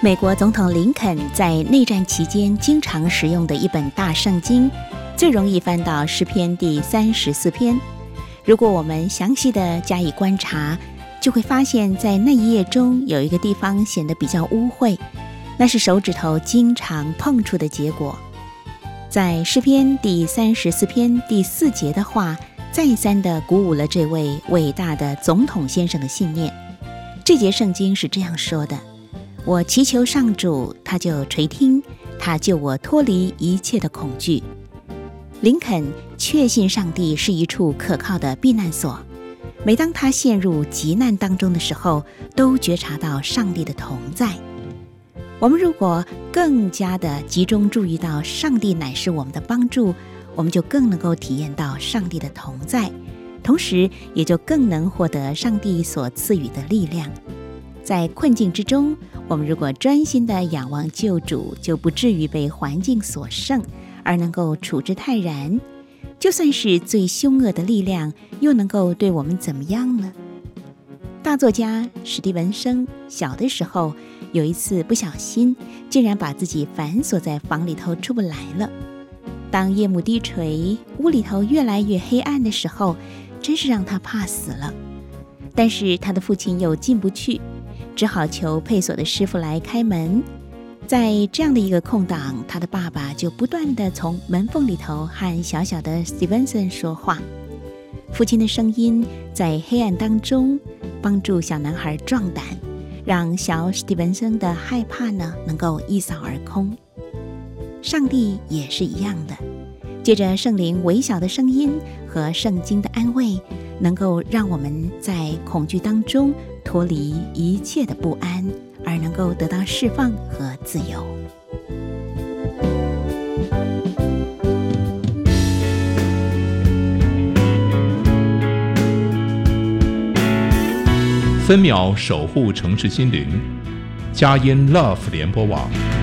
美国总统林肯在内战期间经常使用的一本大圣经，最容易翻到诗篇第34篇。如果我们详细的加以观察，就会发现在那一页中有一个地方显得比较污秽，那是手指头经常碰触的结果。在诗篇第34篇第4节的话，再三地鼓舞了这位伟大的总统先生的信念。这节圣经是这样说的：我祈求上主，他就垂听，他救我脱离一切的恐惧。林肯确信上帝是一处可靠的避难所，每当他陷入急难当中的时候，都觉察到上帝的同在。我们如果更加的集中注意到上帝乃是我们的帮助，我们就更能够体验到上帝的同在，同时也就更能获得上帝所赐予的力量。在困境之中，我们如果专心的仰望救主，就不至于被环境所胜，而能够处之泰然。就算是最凶恶的力量，又能够对我们怎么样呢？大作家史蒂文森小的时候，有一次不小心，竟然把自己反锁在房里头出不来了。当夜幕低垂，屋里头越来越黑暗的时候，真是让他怕死了。但是他的父亲又进不去，只好求配锁的师傅来开门。在这样的一个空档，他的爸爸就不断地从门缝里头和小小的史蒂文森说话。父亲的声音在黑暗当中帮助小男孩壮胆，让小史蒂文森的害怕呢能够一扫而空。上帝也是一样的，借着圣灵微小的声音和圣经的安慰，能够让我们在恐惧当中脱离一切的不安，而能够得到释放和自由。 分秒守护城市心灵，佳音 Love 联播网。